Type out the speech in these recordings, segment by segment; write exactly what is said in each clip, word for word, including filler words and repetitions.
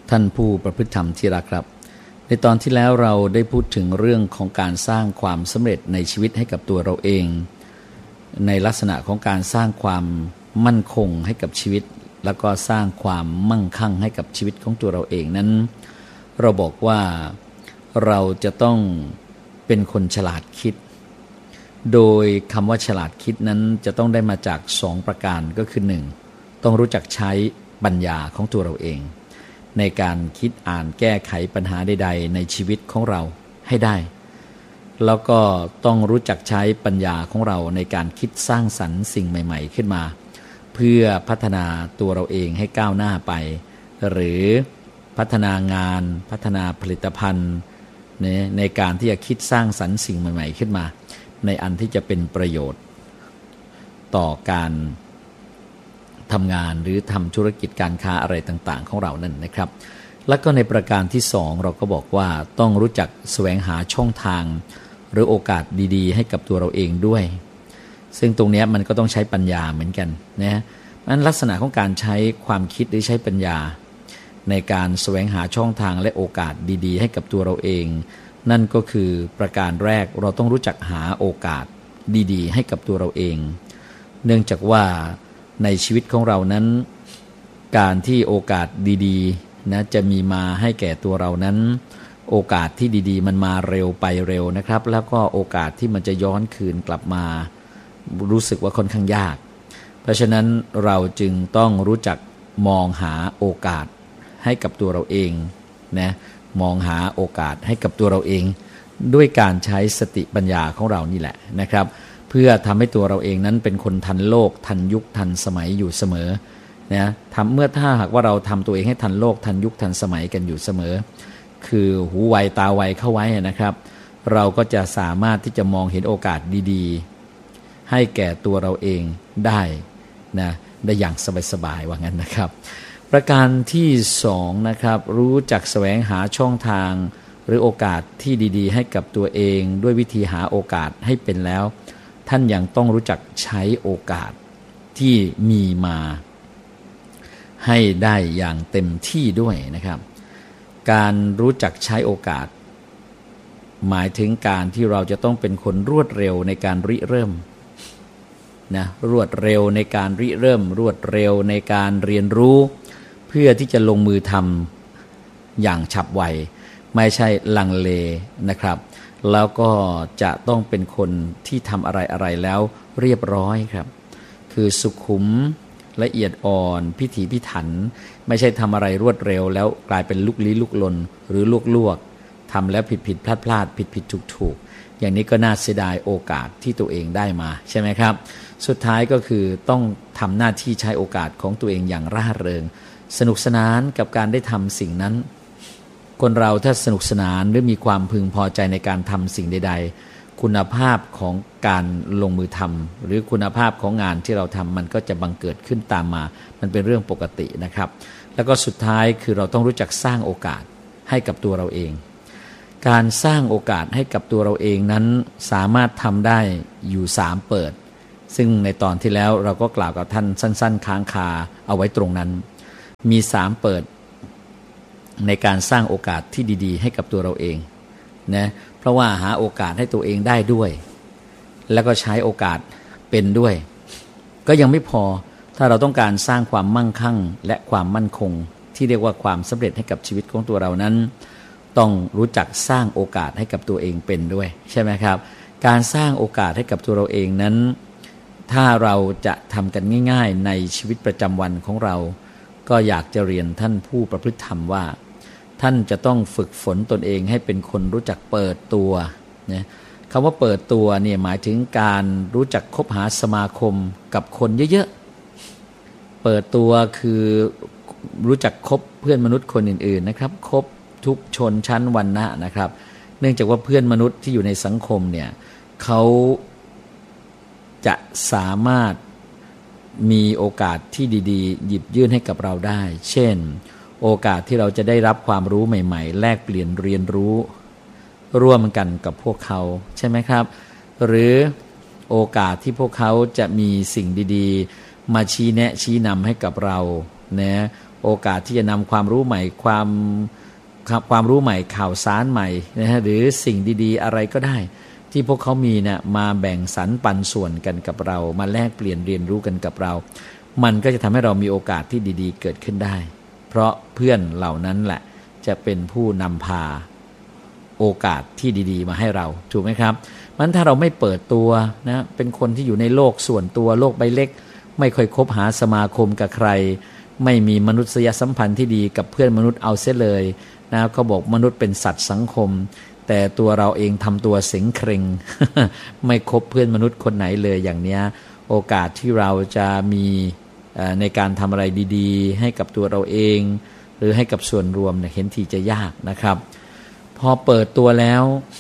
ท่านผู้ประพฤติธรรมที่รักครับในตอนที่แล้วเราได้พูดถึงเรื่องของการสร้างความสำเร็จในชีวิตให้กับตัวเราเองในลักษณะของการสร้างความมั่นคงให้กับชีวิตแล้วก็สร้างความมั่งคั่งให้กับชีวิตของตัวเราเองนั้นเราบอกว่าเราจะต้องเป็นคนฉลาดคิดโดยคำว่าฉลาดคิดนั้นจะต้องได้มาจากสองประการก็คือหนึ่งต้องรู้จักใช้ปัญญาของตัวเราเองในการคิดอ่านแก้ไขปัญหาใดๆในชีวิตของเราให้ได้แล้วก็ต้องรู้จักใช้ปัญญาของเราในการคิดสร้างสรรค์สิ่งใหม่ๆขึ้นมาเพื่อพัฒนาตัวเราเองให้ก้าวหน้าไปหรือพัฒนางานพัฒนาผลิตภัณฑ์ในการที่จะคิดสร้างสรรค์สิ่งใหม่ๆขึ้นมาในอันที่จะเป็นประโยชน์ต่อการทำงานหรือทำธุรกิจการค้าอะไรต่างๆของเรานั่นนะครับแล้วก็ในประการที่สองเราก็บอกว่าต้องรู้จักแสวงหาช่องทางหรือโอกาสดีๆให้กับตัวเราเองด้วยซึ่งตรงนี้มันก็ต้องใช้ปัญญาเหมือนกันนะนั้นลักษณะของการใช้ความคิดหรือใช้ปัญญาในการแสวงหาช่องทางและโอกาสดีๆให้กับตัวเราเองนั่นก็คือประการแรกเราต้องรู้จักหาโอกาสดีๆให้กับตัวเราเองเนื่องจากว่าในชีวิตของเรานั้นการที่โอกาสดีๆนะจะมีมาให้แก่ตัวเรานั้นโอกาสที่ดีๆมันมาเร็วไปเร็วนะครับแล้วก็โอกาสที่มันจะย้อนคืนกลับมารู้สึกว่าค่อนข้างยากเพราะฉะนั้นเราจึงต้องรู้จักมองหาโอกาสให้กับตัวเราเองนะมองหาโอกาสให้กับตัวเราเองด้วยการใช้สติปัญญาของเรานี่แหละนะครับเพื่อทำให้ตัวเราเองนั้นเป็นคนทันโลกทันยุคทันสมัยอยู่เสมอนะทำเมื่อถ้าหากว่าเราทำตัวเองให้ทันโลกทันยุคทันสมัยกันอยู่เสมอคือหูไวตาไวเข้าไว้นะครับเราก็จะสามารถที่จะมองเห็นโอกาสดีๆให้แก่ตัวเราเองได้นะได้อย่างสบายๆว่างั้นนะครับประการที่สองนะครับรู้จักแสวงหาช่องทางหรือโอกาสที่ดีๆให้กับตัวเองด้วยวิธีหาโอกาสให้เป็นแล้วท่านยังต้องรู้จักใช้โอกาสที่มีมาให้ได้อย่างเต็มที่ด้วยนะครับการรู้จักใช้โอกาสหมายถึงการที่เราจะต้องเป็นคนรวดเร็วในการริเริ่มนะรวดเร็วในการริเริ่มรวดเร็วในการเรียนรู้เพื่อที่จะลงมือทำอย่างฉับไวไม่ใช่ลังเลนะครับแล้วก็จะต้องเป็นคนที่ทำอะไรอะไรแล้วเรียบร้อยครับคือสุขุมละเอียดอ่อนพิถีพิถันไม่ใช่ทำอะไรรวดเร็วแล้วกลายเป็นลุกลี้ลุกลนหรือลวกๆทำแล้วผิดผิดพลาดพลาดผิดผิดถูกถูกอย่างนี้ก็น่าเสียดายโอกาสที่ตัวเองได้มาใช่ไหมครับสุดท้ายก็คือต้องทำหน้าที่ใช้โอกาสของตัวเองอย่างร่าเริงสนุกสนานกับการได้ทำสิ่งนั้นคนเราถ้าสนุกสนานหรือมีความพึงพอใจในการทำสิ่งใดๆคุณภาพของการลงมือทำหรือคุณภาพของงานที่เราทำมันก็จะบังเกิดขึ้นตามมามันเป็นเรื่องปกตินะครับแล้วก็สุดท้ายคือเราต้องรู้จักสร้างโอกาสให้กับตัวเราเองการสร้างโอกาสให้กับตัวเราเองนั้นสามารถทำได้อยู่สามเปิดซึ่งในตอนที่แล้วเราก็กล่าวกับท่านสั้นๆค้างคาเอาไว้ตรงนั้นมีสามเปิดในการสร้างโอกาสที่ดีๆให้กับตัวเราเองนะเพราะว่าหาโอกาสให้ตัวเองได้ด้วยแล้วก็ใช้โอกาสเป็นด้วยก็ยังไม่พอถ้าเราต้องการสร้างความมั่งคั่งและความมั่นคงที่เรียกว่าความสำเร็จให้กับชีวิตของตัวเรานั้นต้องรู้จักสร้างโอกาสให้กับตัวเองเป็นด้วยใช่ไหมครับการสร้างโอกาสให้กับตัวเราเองนั้นถ้าเราจะทำกันง่ายๆในชีวิตประจำวันของเราก็อยากจะเรียนท่านผู้ประพฤติธรรมว่าท่านจะต้องฝึกฝนตนเองให้เป็นคนรู้จักเปิดตัวนะคำว่าเปิดตัวเนี่ยหมายถึงการรู้จักคบหาสมาคมกับคนเยอะๆเปิดตัวคือรู้จักคบเพื่อนมนุษย์คนอื่นๆนะครับคบทุกชนชั้นวรรณะนะครับเนื่องจากว่าเพื่อนมนุษย์ที่อยู่ในสังคมเนี่ยเขาจะสามารถมีโอกาสที่ดีๆหยิบยื่นให้กับเราได้เช่นโอกาสที่เราจะได้รับความรู้ใหม่ๆแลกเปลี่ยนเรียนรู้ร่วมกันกับพวกเขาใช่ไหมครับหรือโอกาสที่พวกเขาจะมีสิ่งดีๆมาชี้แนะชี้นำให้กับเรานะโโอกาสที่จะนำความรู้ใหม่ความความรู้ใหม่ข่าวสารใหม่นะฮะหรือสิ่งดีๆอะไรก็ได้ที่พวกเขามีเนี่ยมาแบ่งสรรปันส่วนกันกับเรามาแลกเปลี่ยนเรียนรู้กันกับเรามันก็จะทำให้เรามีโอกาสที่ดีๆเกิดขึ้นได้เพราะเพื่อนเหล่านั้นแหละจะเป็นผู้นำพาโอกาสที่ดีๆมาให้เราถูกไหมครับมันถ้าเราไม่เปิดตัวนะเป็นคนที่อยู่ในโลกส่วนตัวโลกใบเล็กไม่ค่อยคบหาสมาคมกับใครไม่มีมนุษยสัมพันธ์ที่ดีกับเพื่อนมนุษย์เอาเสียเลยนะเขาบอกมนุษย์เป็นสัตว์สังคมแต่ตัวเราเองทำตัวเสงเคร่ง ไม่คบเพื่อนมนุษย์คนไหนเลยอย่างเนี้ยโอกาสที่เราจะมีในการทำอะไรดีๆให้กับตัวเราเองหรือให้กับส่วนรวมเนี่ยเห็นทีจะยากนะครับพอเปิดตัวแล้ว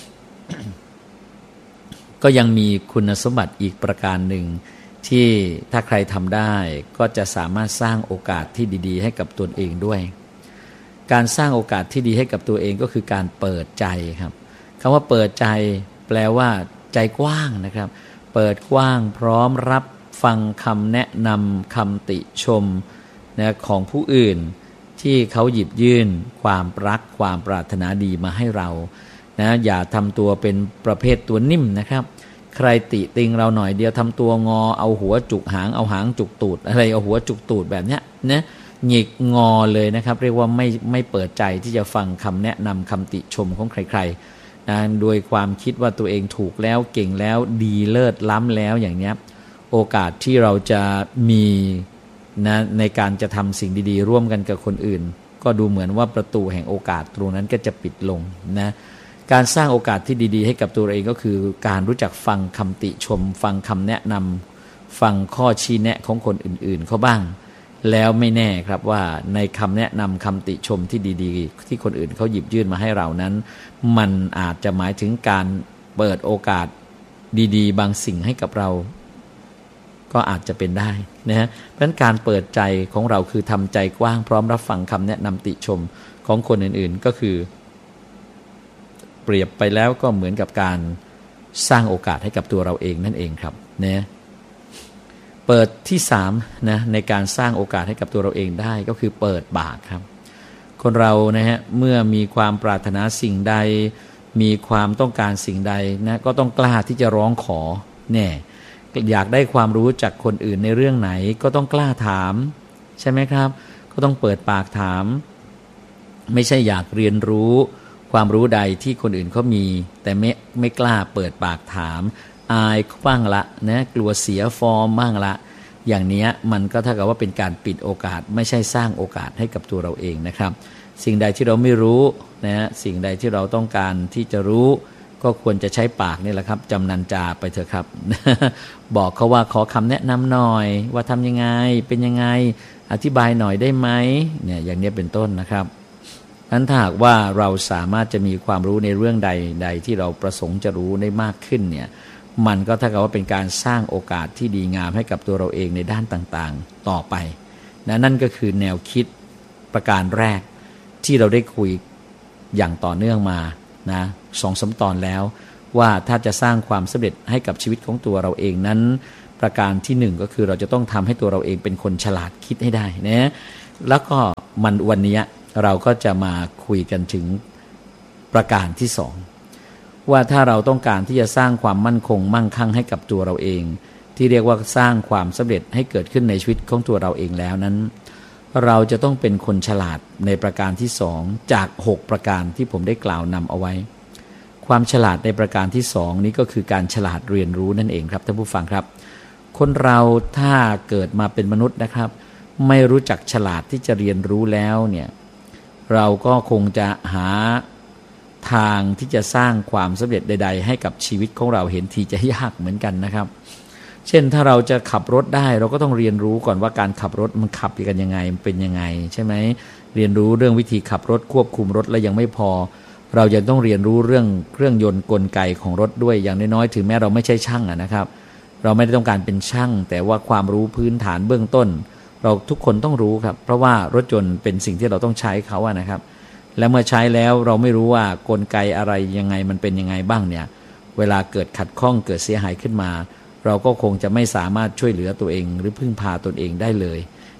ก็ยังมีคุณสมบัติอีกประการหนึ่งที่ถ้าใครทำได้ก็จะสามารถสร้างโอกาสที่ดีๆให้กับตัวเองด้วยการสร้างโอกาสที่ดีให้กับตัวเองก็คือการเปิดใจครับคำว่าเปิดใจแปลว่าใจกว้างนะครับเปิดกว้างพร้อมรับฟังคำแนะนำคำติชมนะของผู้อื่นที่เขาหยิบยื่นความรักความปรารถนาดีมาให้เรานะอย่าทำตัวเป็นประเภทตัวนิ่มนะครับใครติติงเราหน่อยเดียวทำตัวงอเอาหัวจุกหางเอาหางจุกตูดอะไรเอาหัวจุกตูดแบบเนี้ยนะหงิกงอเลยนะครับเรียกว่าไม่ไม่เปิดใจที่จะฟังคำแนะนำคำติชมของใครๆนะโดยความคิดว่าตัวเองถูกแล้วเก่งแล้วดีเลิศล้ำแล้วอย่างเนี้ยโอกาสที่เราจะมีนะในการจะทำสิ่งดีๆร่วมกันกับคนอื่นก็ดูเหมือนว่าประตูแห่งโอกาสตรงนั้นก็จะปิดลงนะการสร้างโอกาสที่ดีๆให้กับตัวเองก็คือการรู้จักฟังคำติชมฟังคำแนะนำฟังข้อชี้แนะของคนอื่นๆเขาบ้างแล้วไม่แน่ครับว่าในคำแนะนำคำติชมที่ดีๆที่คนอื่นเขาหยิบยื่นมาให้เรานั้นมันอาจจะหมายถึงการเปิดโอกาสดีๆบางสิ่งให้กับเราก็อาจจะเป็นได้นะฮะเพราะฉะนั้นการเปิดใจของเราคือทำใจกว้างพร้อมรับฟังคำแนะนำติชมของคนอื่นๆก็คือเปรียบไปแล้วก็เหมือนกับการสร้างโอกาสให้กับตัวเราเองนั่นเองครับนะเปิดที่สามนะในการสร้างโอกาสให้กับตัวเราเองได้ก็คือเปิดปากครับคนเรานะฮะเมื่อมีความปรารถนาสิ่งใดมีความต้องการสิ่งใดนะก็ต้องกล้าที่จะร้องขอแน่อยากได้ความรู้จากคนอื่นในเรื่องไหนก็ต้องกล้าถามใช่ไหมครับก็ต้องเปิดปากถามไม่ใช่อยากเรียนรู้ความรู้ใดที่คนอื่นเขามีแต่ไม่ไม่กล้าเปิดปากถามอายบ้างละนะกลัวเสียฟอร์มบ้างละอย่างนี้มันก็เท่ากับว่าเป็นการปิดโอกาสไม่ใช่สร้างโอกาสให้กับตัวเราเองนะครับสิ่งใดที่เราไม่รู้นะสิ่งใดที่เราต้องการที่จะรู้ก็ควรจะใช้ปากนี่แหละครับจำนันจาไปเถอะครับ บอกเขาว่าขอคำแนะนำหน่อยว่าทำยังไงเป็นยังไงอธิบายหน่อยได้ไหมเนี่ยอย่างนี้เป็นต้นนะครับนั้นถ้าหากว่าเราสามารถจะมีความรู้ในเรื่องใดใดที่เราประสงค์จะรู้ได้มากขึ้นเนี่ยมันก็เท่ากับว่าเป็นการสร้างโอกาสที่ดีงามให้กับตัวเราเองในด้านต่างๆต่อไปนะนั่นก็คือแนวคิดประการแรกที่เราได้คุยอย่างต่อเนื่องมานะสองสามตอนแล้วว่าถ้าจะสร้างความสำเร็จให้กับชีวิตของตัวเราเองนั้นประการที่หนึ่งก็คือเราจะต้องทำให้ตัวเราเองเป็นคนฉลาดคิดให้ได้นะแล้วก็มันวันนี้เราก็จะมาคุยกันถึงประการที่สองว่าถ้าเราต้องการที่จะสร้างความมั่นคงมั่งคั่งให้กับตัวเราเองที่เรียกว่าสร้างความสำเร็จให้เกิดขึ้นในชีวิตของตัวเราเองแล้วนั้นเราจะต้องเป็นคนฉลาดในประการที่สองจากหกประการที่ผมได้กล่าวนำเอาไว้ความฉลาดในประการที่สองนี้ก็คือการฉลาดเรียนรู้นั่นเองครับท่านผู้ฟังครับคนเราถ้าเกิดมาเป็นมนุษย์นะครับไม่รู้จักฉลาดที่จะเรียนรู้แล้วเนี่ยเราก็คงจะหาทางที่จะสร้างความสำเร็จใดๆให้กับชีวิตของเราเห็นทีจะยากเหมือนกันนะครับเช่นถ้าเราจะขับรถได้เราก็ต้องเรียนรู้ก่อนว่าการขับรถมันขับกันยังไงมันเป็นยังไงใช่ไหมเรียนรู้เรื่องวิธีขับรถควบคุมรถแล้วยังไม่พอเรายังต้องเรียนรู้เรื่องเครื่องยนต์กลไกของรถด้วยอย่างน้อยๆถึงแม้เราไม่ใช่ช่างนะครับเราไม่ได้ต้องการเป็นช่างแต่ว่าความรู้พื้นฐานเบื้องต้นเราทุกคนต้องรู้ครับเพราะว่ารถยนต์เป็นสิ่งที่เราต้องใช้เขาอะนะครับและเมื่อใช้แล้วเราไม่รู้ว่ากลไกอะไรยังไงมันเป็นยังไงบ้างเนี่ยเวลาเกิดขัดข้องเกิดเสียหายขึ้นมาเราก็คงจะไม่สามารถช่วยเหลือตัวเองหรือพึ่งพาตนเองได้เลย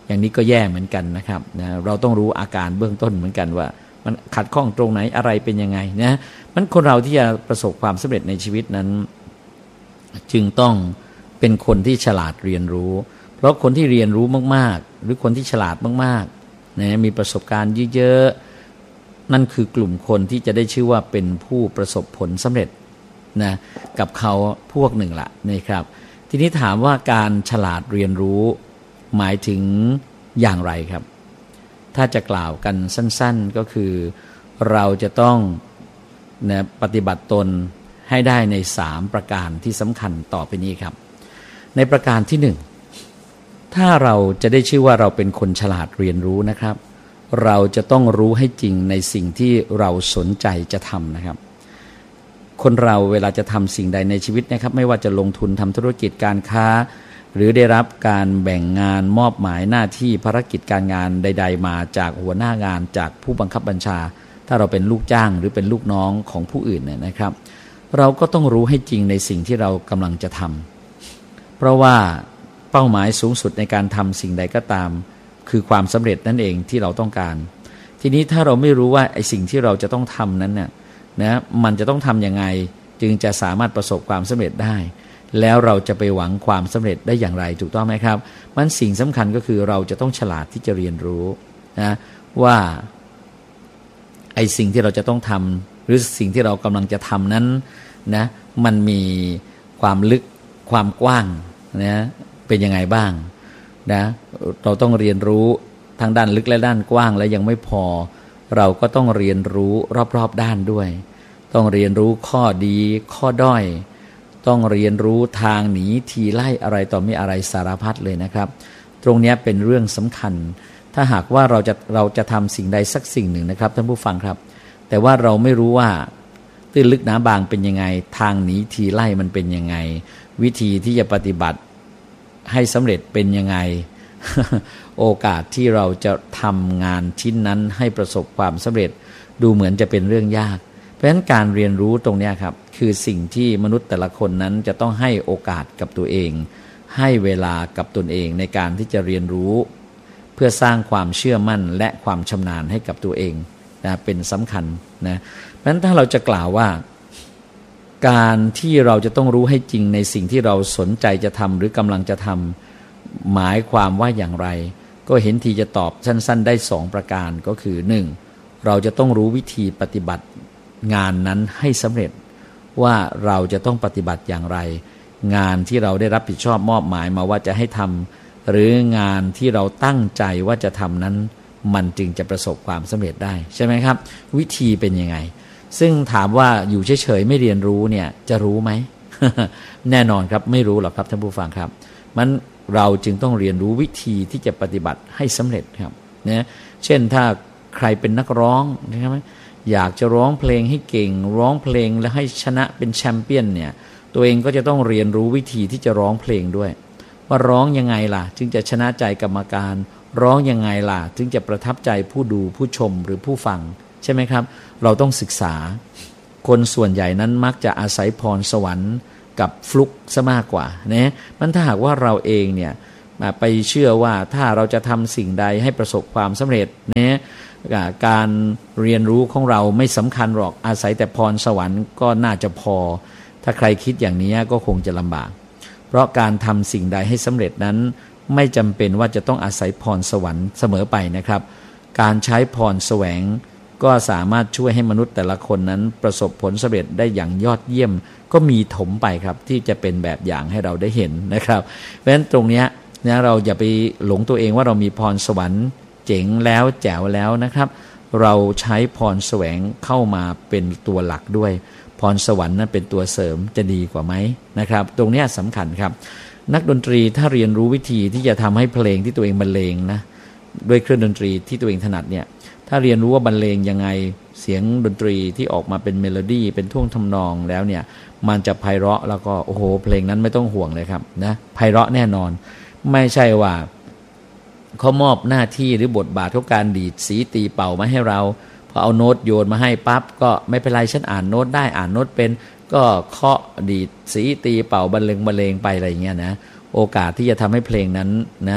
อย่างนี้ก็แย่เหมือนกันนะครับนะเราต้องรู้อาการเบื้องต้นเหมือนกันว่ามันขัดข้องตรงไหนอะไรเป็นยังไงนะมันคนเราที่จะประสบความสำเร็จในชีวิตนั้นจึงต้องเป็นคนที่ฉลาดเรียนรู้เพราะคนที่เรียนรู้มากๆหรือคนที่ฉลาดมากๆนะมีประสบการณ์เยอะๆนั่นคือกลุ่มคนที่จะได้ชื่อว่าเป็นผู้ประสบผลสำเร็จนะกับเขาพวกหนึ่งละนะครับทีนี้ถามว่าการฉลาดเรียนรู้หมายถึงอย่างไรครับถ้าจะกล่าวกันสั้นๆก็คือเราจะต้องนะปฏิบัติตนให้ได้ในสามประการที่สำคัญต่อไปนี้ครับในประการที่หนึ่งถ้าเราจะได้ชื่อว่าเราเป็นคนฉลาดเรียนรู้นะครับเราจะต้องรู้ให้จริงในสิ่งที่เราสนใจจะทำนะครับคนเราเวลาจะทำสิ่งใดในชีวิตนะครับไม่ว่าจะลงทุนทำธุรกิจการค้าหรือได้รับการแบ่งงานมอบหมายหน้าที่ภารกิจการงานใดๆมาจากหัวหน้างานจากผู้บังคับบัญชาถ้าเราเป็นลูกจ้างหรือเป็นลูกน้องของผู้อื่นเนี่ยนะครับเราก็ต้องรู้ให้จริงในสิ่งที่เรากำลังจะทำเพราะว่าเป้าหมายสูงสุดในการทำสิ่งใดก็ตามคือความสำเร็จนั่นเองที่เราต้องการทีนี้ถ้าเราไม่รู้ว่าไอ้สิ่งที่เราจะต้องทำนั้นเนี่ยนะมันจะต้องทำยังไงจึงจะสามารถประสบความสำเร็จได้แล้วเราจะไปหวังความสำเร็จได้อย่างไรถูกต้องไหมครับมันสิ่งสำคัญก็คือเราจะต้องฉลาดที่จะเรียนรู้นะว่าไอ้สิ่งที่เราจะต้องทำหรือสิ่งที่เรากำลังจะทำนั้นนะมันมีความลึกความกว้างนะเป็นยังไงบ้างนะเราต้องเรียนรู้ทั้งด้านลึกและด้านกว้างและยังไม่พอเราก็ต้องเรียนรู้รอบๆด้านด้วยต้องเรียนรู้ข้อดีข้อด้อยต้องเรียนรู้ทางหนีทีไล่อะไรต่อมีอะไรสารพัดเลยนะครับตรงนี้เป็นเรื่องสำคัญถ้าหากว่าเราจะเราจะทำสิ่งใดสักสิ่งหนึ่งนะครับท่านผู้ฟังครับแต่ว่าเราไม่รู้ว่าตื้นลึกหนาบางเป็นยังไงทางหนีทีไล่มันเป็นยังไงวิธีที่จะปฏิบัติให้สำเร็จเป็นยังไง โอกาสที่เราจะทำงานชิ้นนั้นให้ประสบความสำเร็จดูเหมือนจะเป็นเรื่องยากเพราะฉะนั้นการเรียนรู้ตรงนี้ครับคือสิ่งที่มนุษย์แต่ละคนนั้นจะต้องให้โอกาสกับตัวเองให้เวลากับตนเองในการที่จะเรียนรู้เพื่อสร้างความเชื่อมั่นและความชำนาญให้กับตัวเองนะเป็นสำคัญนะเพราะฉะนั้นถ้าเราจะกล่าวว่าการที่เราจะต้องรู้ให้จริงในสิ่งที่เราสนใจจะทำหรือกำลังจะทำหมายความว่าอย่างไรก็เห็นทีจะตอบสั้นๆได้สองประการก็คือหนึ่งเราจะต้องรู้วิธีปฏิบัติงานนั้นให้สำเร็จว่าเราจะต้องปฏิบัติอย่างไร งานที่เราได้รับผิดชอบมอบหมายมาว่าจะให้ทำหรืองานที่เราตั้งใจว่าจะทำนั้นมันจึงจะประสบความสำเร็จได้ใช่ไหมครับวิธีเป็นยังไงซึ่งถามว่าอยู่เฉยๆไม่เรียนรู้เนี่ยจะรู้ไหม แน่นอนครับไม่รู้หรอกครับท่านผู้ฟังครับมันเราจึงต้องเรียนรู้วิธีที่จะปฏิบัติให้สำเร็จครับนะเช่นถ้าใครเป็นนักร้องนะครับอยากจะร้องเพลงให้เก่งร้องเพลงและให้ชนะเป็นแชมเปี้ยนเนี่ยตัวเองก็จะต้องเรียนรู้วิธีที่จะร้องเพลงด้วยว่าร้องยังไงล่ะจึงจะชนะใจกรรมการร้องยังไงล่ะจึงจะประทับใจผู้ดูผู้ชมหรือผู้ฟังใช่ไหมครับเราต้องศึกษาคนส่วนใหญ่นั้นมักจะอาศัยพรสวรรค์กับฟลุกซะมากกว่านะมันถ้าหากว่าเราเองเนี่ยไปเชื่อว่าถ้าเราจะทำสิ่งใดให้ประสบความสำเร็จนะการเรียนรู้ของเราไม่สำคัญหรอกอาศัยแต่พรสวรรค์ก็น่าจะพอถ้าใครคิดอย่างนี้ก็คงจะลำบากเพราะการทำสิ่งใดให้สำเร็จนั้นไม่จำเป็นว่าจะต้องอาศัยพรสวรรค์เสมอไปนะครับการใช้พรแสวงก็สามารถช่วยให้มนุษย์แต่ละคนนั้นประสบผลสำเร็จได้อย่างยอดเยี่ยมก็มีถมไปครับที่จะเป็นแบบอย่างให้เราได้เห็นนะครับเพราะฉะนั้นตรงนี้นะเราอย่าไปหลงตัวเองว่าเรามีพรสวรรค์เจ๋งแล้วแจ๋วแล้วนะครับเราใช้พรแสวงเข้ามาเป็นตัวหลักด้วยพรสวรรค์นั้นเป็นตัวเสริมจะดีกว่าไหมนะครับตรงนี้สำคัญครับนักดนตรีถ้าเรียนรู้วิธีที่จะทำให้เพลงที่ตัวเองบรรเลงนะด้วยเครื่องดนตรีที่ตัวเองถนัดเนี่ยถ้าเรียนรู้ว่าบรรเลงยังไงเสียงดนตรีที่ออกมาเป็นเมโลดี้เป็นท่วงทำนองแล้วเนี่ยมันจะไพเราะแล้วก็โอ้โหเพลงนั้นไม่ต้องห่วงเลยครับนะไพเราะแน่นอนไม่ใช่ว่าเขามอบหน้าที่หรือบทบาทของการดีดสีตีเป่ามาให้เราพอเอาโน้ตโยนมาให้ปั๊บก็ไม่เป็นไรฉันอ่านโน้ตได้อ่านโน้ตเป็นก็เคาะดีดสีตีเป่าบรรเลงบรรเลงไปอะไรอย่างเงี้ยนะโอกาสที่จะทำให้เพลงนั้นนะ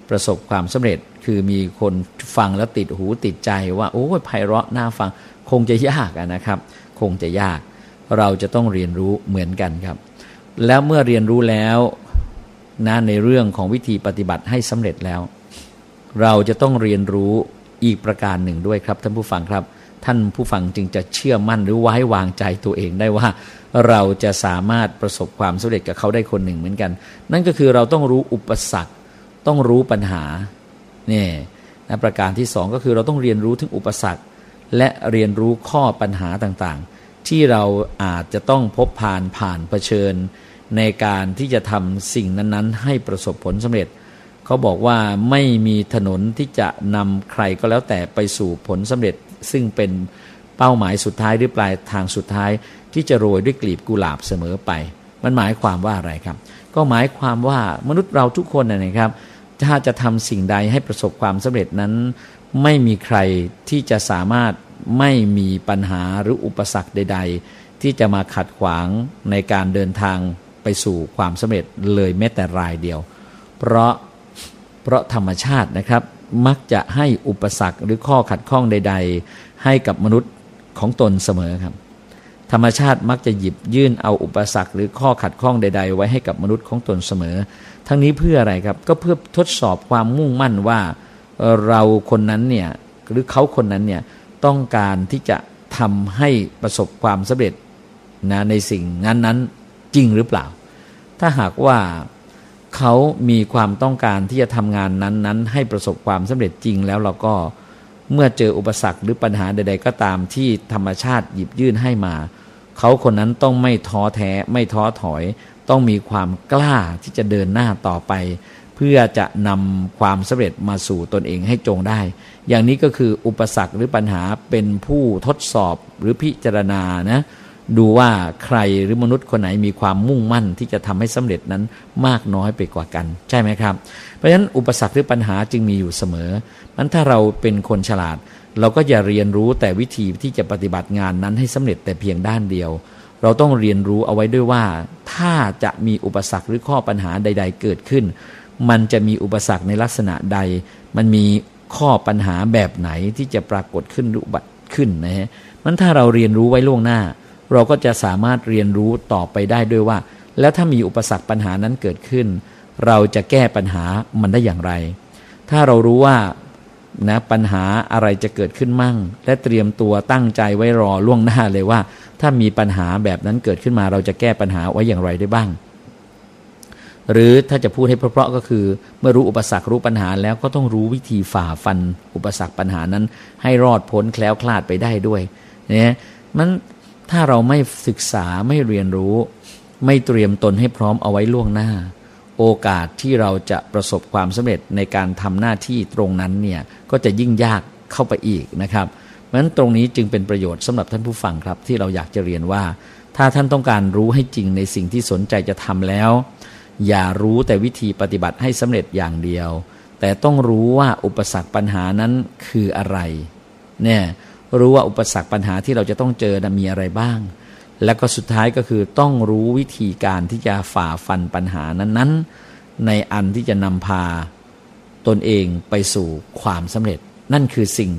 ประสบความสำเร็จคือมีคนฟังแล้วติดหูติดใจว่าโอ้ยไพเราะน่าฟังคงจะยากนะครับคงจะยากเราจะต้องเรียนรู้เหมือนกันครับแล้วเมื่อเรียนรู้แล้วนะในเรื่องของวิธีปฏิบัติให้สำเร็จแล้วเราจะต้องเรียนรู้อีกประการหนึ่งด้วยครับท่านผู้ฟังครับท่านผู้ฟังจึงจะเชื่อมั่นหรือไว้วางใจตัวเองได้ว่าเราจะสามารถประสบความสำเร็จกับเขาได้คนหนึ่งเหมือนกันนั่นก็คือเราต้องรู้อุปสรรคต้องรู้ปัญหานี่นะประการที่สองก็คือเราต้องเรียนรู้ถึงอุปสรรคและเรียนรู้ข้อปัญหาต่างๆที่เราอาจจะต้องพบผ่านผ่านเผชิญในการที่จะทำสิ่งนั้นๆให้ประสบผลสำเร็จเขาบอกว่าไม่มีถนนที่จะนำใครก็แล้วแต่ไปสู่ผลสำเร็จซึ่งเป็นเป้าหมายสุดท้ายหรือปลายทางสุดท้ายที่จะโรยด้วยกลีบกุหลาบเสมอไปมันหมายความว่าอะไรครับก็หมายความว่ามนุษย์เราทุกคนนะครับถ้าจะทำสิ่งใดให้ประสบความสำเร็จนั้นไม่มีใครที่จะสามารถไม่มีปัญหาหรืออุปสรรคใดๆที่จะมาขัดขวางในการเดินทางไปสู่ความสำเร็จเลยแม้แต่รายเดียวเพราะเพราะธรรมชาตินะครับมักจะให้อุปสรรคหรือข้อขัดข้องใดๆให้กับมนุษย์ของตนเสมอครับธรรมชาติมักจะหยิบยื่นเอาอุปสรรคหรือข้อขัดข้องใดๆไว้ให้กับมนุษย์ของตนเสมอทั้งนี้เพื่ออะไรครับก็เพื่อทดสอบความมุ่งมั่นว่าเราคนนั้นเนี่ยหรือเขาคนนั้นเนี่ยต้องการที่จะทำให้ประสบความสำเร็จนะในสิ่งนั้นๆจริงหรือเปล่าถ้าหากว่าเขามีความต้องการที่จะทำงานนั้นๆให้ประสบความสำเร็จจริงแล้วเราก็เมื่อเจออุปสรรคหรือปัญหาใดๆก็ตามที่ธรรมชาติหยิบยื่นให้มาเขาคนนั้นต้องไม่ท้อแท้ไม่ท้อถอยต้องมีความกล้าที่จะเดินหน้าต่อไปเพื่อจะนำความสำเร็จมาสู่ตนเองให้จงได้อย่างนี้ก็คืออุปสรรคหรือปัญหาเป็นผู้ทดสอบหรือพิจารณานะดูว่าใครหรือมนุษย์คนไหนมีความมุ่งมั่นที่จะทำให้สำเร็จนั้นมากน้อยไปกว่ากันใช่ไหมครับเพราะฉะนั้นอุปสรรคหรือปัญหาจึงมีอยู่เสมอนั้นถ้าเราเป็นคนฉลาดเราก็อย่าเรียนรู้แต่วิธีที่จะปฏิบัติงานนั้นให้สำเร็จแต่เพียงด้านเดียวเราต้องเรียนรู้เอาไว้ด้วยว่าถ้าจะมีอุปสรรคหรือข้อปัญหาใดๆเกิดขึ้นมันจะมีอุปสรรคในลักษณะใดมันมีข้อปัญหาแบบไหนที่จะปรากฏขึ้นหรือบัติขึ้นนะฮะมันถ้าเราเรียนรู้ไว้ล่วงหน้าเราก็จะสามารถเรียนรู้ต่อไปได้ด้วยว่าแล้วถ้ามีอุปสรรคปัญหานั้นเกิดขึ้นเราจะแก้ปัญหามันได้อย่างไรถ้าเรารู้ว่านะปัญหาอะไรจะเกิดขึ้นมั่งและเตรียมตัวตั้งใจไว้รอล่วงหน้าเลยว่าถ้ามีปัญหาแบบนั้นเกิดขึ้นมาเราจะแก้ปัญหาไว้อย่างไรได้บ้างหรือถ้าจะพูดให้เพราะๆก็คือเมื่อรู้อุปสรรครู้ปัญหาแล้วก็ต้องรู้วิธีฝ่าฟันอุปสรรคปัญหานั้นให้รอดพ้นแคล้วคลาดไปได้ด้วยเนี่ยมันถ้าเราไม่ศึกษาไม่เรียนรู้ไม่เตรียมตนให้พร้อมเอาไว้ล่วงหน้าโอกาสที่เราจะประสบความสำเร็จในการทำหน้าที่ตรงนั้นเนี่ยก็จะยิ่งยากเข้าไปอีกนะครับเพราะฉะนั้นตรงนี้จึงเป็นประโยชน์สำหรับท่านผู้ฟังครับที่เราอยากจะเรียนว่าถ้าท่านต้องการรู้ให้จริงในสิ่งที่สนใจจะทำแล้วอย่ารู้แต่วิธีปฏิบัติให้สำเร็จอย่างเดียวแต่ต้องรู้ว่าอุปสรรคปัญหานั้นคืออะไรเนี่ยรู้ว่าอุปสรรคปัญหาที่เราจะต้องเจอมีอะไรบ้างแล้วก็สุดท้ายก็คือต้องรู้วิธีการที่จะฝ่าฟันปัญหานั้นๆในอันที่จะนำพาตนเองไปสู่ความสำเร็จนั่นคือสิ่ง